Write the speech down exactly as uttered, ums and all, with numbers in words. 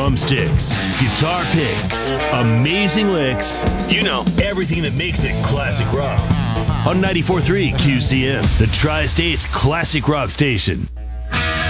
drumsticks, guitar picks, amazing licks. You know, everything that makes it classic rock. On ninety-four point three Q C M, the Tri-State's classic rock station.